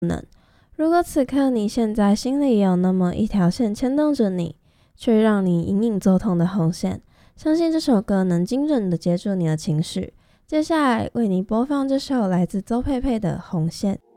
如果此刻你现在心里有那么一条线牵动着你，却让你隐隐作痛的红线，相信这首歌能精准的接住你的情绪。接下来为你播放这首来自邹佩佩的《红线》。